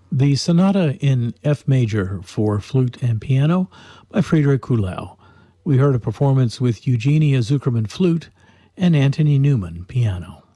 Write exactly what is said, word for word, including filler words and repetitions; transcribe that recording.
The Sonata in F major for flute and piano by Friedrich Kuhlau. We heard a performance with Eugenia Zuckerman flute and Anthony Newman piano.